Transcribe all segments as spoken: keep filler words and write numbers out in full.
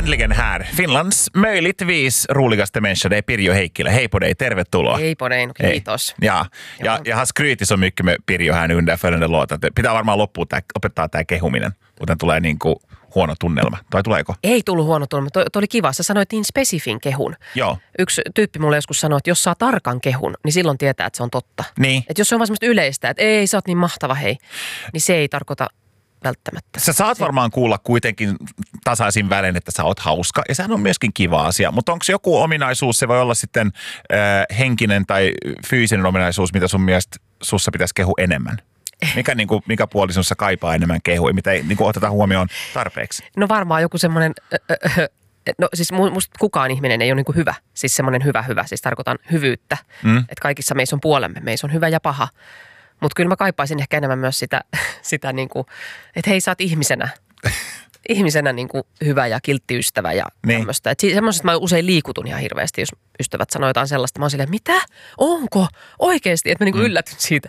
äntligen här. Finlands möjligtvis roligaste människa, det är Pirjo Heikkilä. Hej på dig, tervetuloa. Hej på dig, kiitos. Ja, ja, jag har skrytit så mycket med Pirjo här nu under följande låt, että pitää varmaan loppuun tää, opettaa tämä kehuminen, kuten tulee niin kuin huono tunnelma. Tai tuleeko? Ei tullut huono tunnelma. Tuo oli kiva. Sä sanoit niin spesifin kehun. Joo. Yksi tyyppi mulle joskus sanoi, että jos saa tarkan kehun, niin silloin tietää, että se on totta. Niin. Että jos se on vaan semmoista yleistä, että ei, sä oot niin mahtava, hei, niin se ei tarkoita välttämättä. Sä saat varmaan kuulla kuitenkin tasaisin välein, että sä oot hauska, ja sehän on myöskin kiva asia. Mutta onko joku ominaisuus, se voi olla sitten äh, henkinen tai fyysinen ominaisuus, mitä sun mielestä sussa pitäisi kehua enemmän? Mikä, niin kuin, mikä puoli sinussa kaipaa enemmän kehua, mitä ei niin kuin, oteta huomioon tarpeeksi? No varmaan joku semmoinen, no siis musta kukaan ihminen ei ole niin kuin hyvä. Siis semmoinen hyvä hyvä, siis tarkoitan hyvyyttä. Mm. Että kaikissa meissä on puolemme, meissä on hyvä ja paha. Mutta kyllä mä kaipaisin ehkä enemmän myös sitä, sitä niin kuin, että hei, sä oot ihmisenä. ihmisenä niin kuin hyvä ja kiltti ystävä ja niin. Tämmöistä. Että semmoisesta mä usein liikutun ihan hirveästi, jos ystävät sanoo jotain sellaista. Mä oon silleen, mitä? Onko? Oikeasti? Että mä niin kuin mm. yllätyn siitä.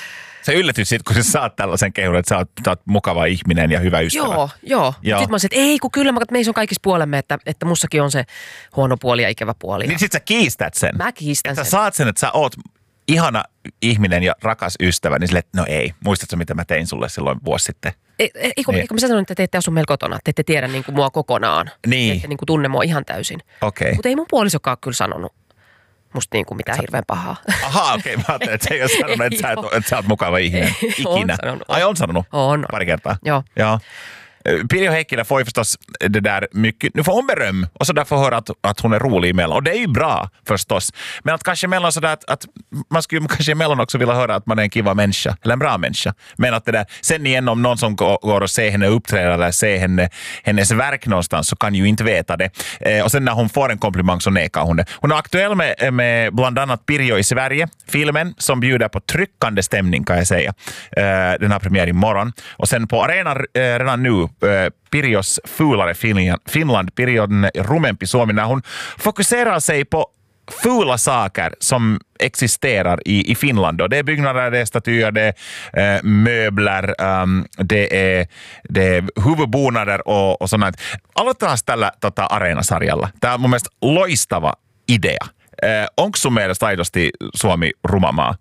Se yllätys siitä, kun sä saat tällaisen kehun, että sä oot, sä oot mukava ihminen ja hyvä ystävä. Joo, joo. joo. Sitten mä olisin, että ei, kun kyllä meissä on kaikissa puolemme, että, että mussakin on se huono puoli ja ikävä puoli. Niin sit sä kiistät sen. Mä kiistän että sen. Sä saat sen, että sä oot ihana ihminen ja rakas ystävä, niin silleen, että no ei. Muistatko, mitä mä tein sulle silloin vuosi sitten? Ei, eikö, niin. eikö mä sanoin, että te ette asu meillä kotona, te ette tiedä niin kuin mua kokonaan. Niin. Te ette niin kuin tunne mua ihan täysin. Okei. Okay. Mutta ei mun puolisokaan kyllä sanonut musta niin kuin mitään sä... hirveän pahaa. Ahaa, okei. Okay. Mä ajattelin, että se ei ole sanonut, että, sä, et, että sä oot mukava ihminen. Ikinä. On sanonut. Ai on sanonut? On. Pari kertaa? Joo. Ja. Pirjo Heikkilä får ju förstås det där mycket, nu får hon beröm och så där får höra att, att hon är rolig emellan. Och det är ju bra förstås. Men att kanske emellan sådär att, att man skulle kanske emellan också vilja höra att man är en kiva människa, eller en bra människa. Men att det där, sen igen om någon som går och ser henne uppträda eller ser henne, hennes verk någonstans så kan ju inte veta det. Eh, och sen när hon får en komplimang så nekar hon det. Hon är aktuell med, med bland annat Pirjo i Sverige, filmen som bjuder på tryckande stämning kan jag säga. Eh, den har premiär imorgon. Och sen på arenan eh, redan nu Pirjos fulare Finland, Pirjon rumempi Suomi, när hon fokuserar sig på fula saker som existerar i, i Finland. Då. Det är byggnader, det är statyer, det är äh, möbler, ähm, det är, det är huvudbonader och, och sånt. Aloitetaan tällä tota, areenasarjalla. Tämä on mun mielestä loistava idea. Äh, onko sun mielestä aidosti Suomi rumamaa?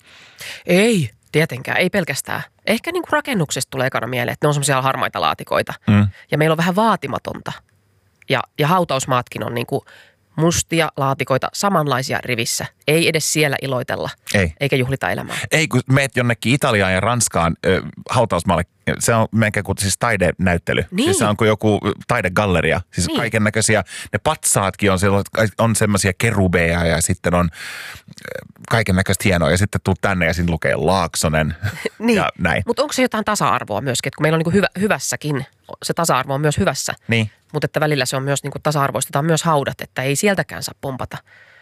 Ei. Tietenkään, ei pelkästään. Ehkä niin kuin rakennuksesta tulee ekana mieleen, että ne on semmoisia harmaita laatikoita. Mm. Ja meillä on vähän vaatimatonta. Ja, ja hautausmaatkin on niin kuin mustia laatikoita, samanlaisia rivissä. Ei edes siellä iloitella, ei. Eikä juhlita elämää. Ei, kun meet jonnekin Italiaan ja Ranskaan äh, hautausmaalle, se on melkein kuin siis taidenäyttely. Niin. Siis se on kuin joku taidegalleria. Siis niin. Kaiken näköisiä, ne patsaatkin on, on semmoisia kerubeja ja sitten on kaiken näköistä hienoa. Ja sitten tuu tänne ja siinä lukee Laaksonen niin. Ja näin. Mutta onko se jotain tasa-arvoa myöskin, että kun meillä on niin kuin hyvä, hyvässäkin, se tasa-arvo on myös hyvässä. Niin. Mutta että välillä se on myös niin kuin tasa-arvoistetaan myös haudat, että ei sieltäkään saa pompata.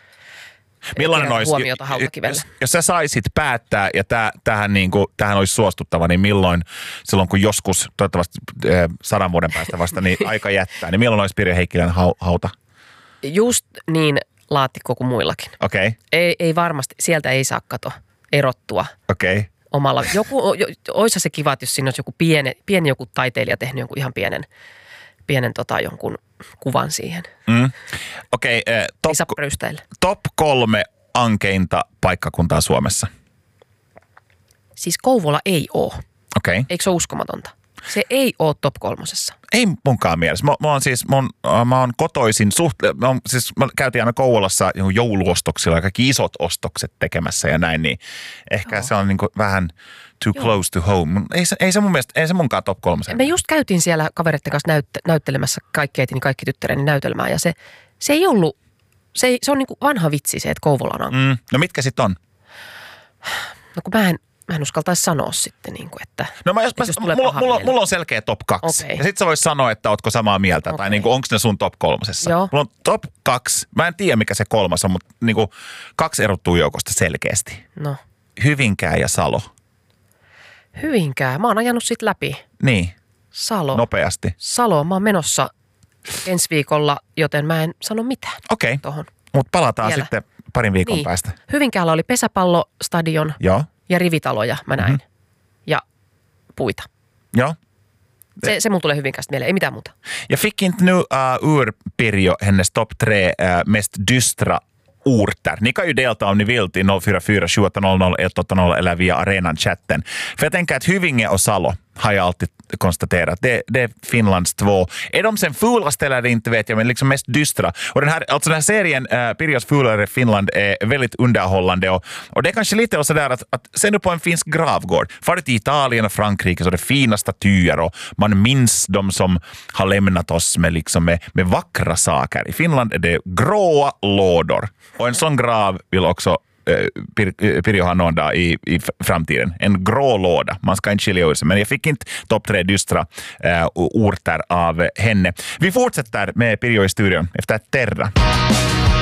Millainen olisi, huomiota hautakivelle. Jos, jos sä saisit päättää ja tää, tähän, niin kuin, tähän olisi suostuttava, niin milloin, silloin kun joskus, toivottavasti eh, sadan vuoden päästä vasta, niin aika jättää, niin milloin olisi Pirjo Heikkilän hauta? Just niin laatikko kuin muillakin. Okei. Okay. Ei, ei varmasti, sieltä ei saa kato erottua. Okei. Okay. Omalla, joku, jo, oisa se kiva, jos siinä olisi joku pieni, pieni joku taiteilija tehnyt jonkun ihan pienen, pienen tota, jonkun kuvan siihen. Mm. Okei. Okay, eh, top, top kolme ankeinta paikkakuntaa Suomessa. Siis Kouvola ei ole. Okei. Okay. Eikö se ole uskomatonta? Se ei ole top kolmosessa. Ei munkaan mielessä. Mä, mä oon siis, mä oon, mä oon kotoisin suht, mä, oon, siis mä käytiin aina Kouvolassa jouluostoksilla, kaikki isot ostokset tekemässä ja näin, niin ehkä Joo. se on niin kuin vähän too Joo. close to home. Ei se, ei se mun mielestä, ei se munkaan top kolmosen. Me just käytiin siellä kavereiden kanssa näytte, näyttelemässä kaikki äitini, kaikki tyttäreni näytelmää ja se, se ei ollut, se, ei, se on niin kuin vanha vitsi se, että Kouvola on. Mm. No mitkä sit on? No kun mä en, Mä en uskaltaisi sanoa sitten, niin kuin, että... No mä, jos, mä, jos mulla, mulla, mulla on selkeä top kaksi. Okay. Ja sit sä vois sanoa, että ootko samaa mieltä. Okay. Tai niin kuin, onko ne sun top kolmosessa. Joo. Mulla on top kaksi. Mä en tiedä, mikä se kolmas on, mutta niin kuin, kaksi erottuu joukosta selkeästi. No. Hyvinkää ja Salo. Hyvinkää? Mä oon ajanut sit läpi. Niin. Salo. Nopeasti. Salo. Mä oon menossa ensi viikolla, joten mä en sano mitään. Okei. Okay. Mutta palataan Vielä. sitten parin viikon niin. päästä. Hyvinkäällä oli pesäpallostadion. Joo. Ja rivitaloja mä näin. Mm-hmm. Ja puita. Joo. Se, se mulla tulee hyvin kanssa mieleen, ei mitään muuta. Jag fick inte nu uh, ur Pirjo hennes topp tre uh, mest dystra orter. Ni kan ju delta om ni vill till noll fyra fyra sju åtta noll noll ett åtta noll eller via arenan-chatten. För jag tänker att Hyvinge och Salo har jag alltid konstaterat. Det, det är Finlands två. Är de sen fulaste eller inte vet jag, men liksom mest dystra. Och den här, alltså den här serien uh, Pirjos fulare Finland är väldigt underhållande och, och det är kanske lite sådär att, att sen du på en finsk gravgård, far till Italien och Frankrike så det är fina statyer och man minns de som har lämnat oss med, liksom med, med vackra saker. I Finland är det gråa lådor och en sån grav vill också Pirjo har någon dag i, i framtiden. En grå låda. Man ska inte skilja ur sig. Men jag fick inte topp tre dystra äh, orter av henne. Vi fortsätter med Pirjo i studion efter Terra.